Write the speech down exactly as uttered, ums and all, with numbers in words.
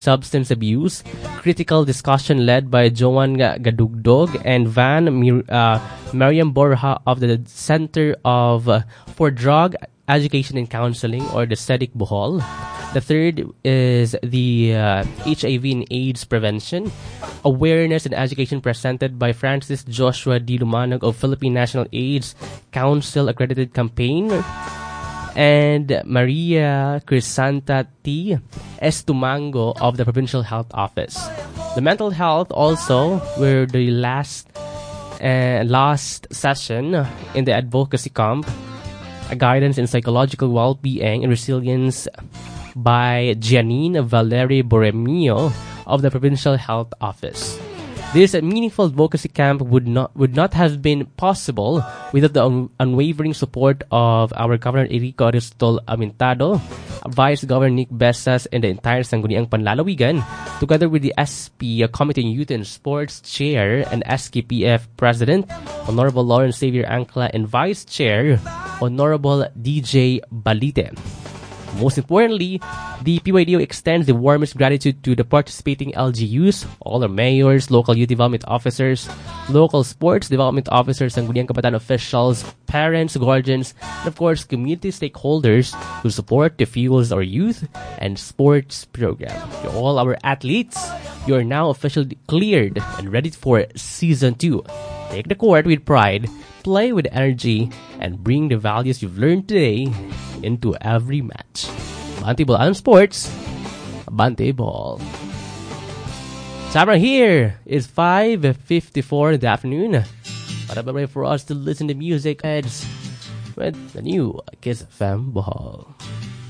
substance abuse, critical discussion led by Joan Gadugdog and Van Mir- uh, Mariam Borja of the Center of uh, for Drug Education and Counseling, or the SEDIC Bohol. The third is the uh, H I V and AIDS prevention, awareness and education presented by Francis Joshua D. Lumanog of Philippine National AIDS Council accredited campaign, and Maria Crisanta T. Estumango of the Provincial Health Office. The mental health also were the last uh, last session in the advocacy camp, a guidance in psychological well-being and resilience by Giannine Valerie Borromeo of the Provincial Health Office. This meaningful advocacy camp would not would not have been possible without the un- unwavering support of our Governor Enrico Aristol Amintado, Vice Governor Nick Besas, and the entire Sangguniang Panlalawigan, together with the S P Committee on Youth and Sports Chair and S K P F President, Honorable Lawrence Xavier Ancla, and Vice Chair, Honorable D J Balite. Most importantly, the P Y D O extends the warmest gratitude to the participating L G Us, all our mayors, local youth development officers, local sports development officers, Sangguniang Kabataan officials, parents, guardians, and of course, community stakeholders who support the Fuels Our Youth and Sports program. To all our athletes, you are now officially cleared and ready for Season two. Take the court with pride, play with energy, and bring the values you've learned today into every match. Abante Ball and Sports, Abante Ball. Time right here is five fifty-four in the afternoon. But I'm ready for us to listen to music heads with the new Kiss F M Bohol.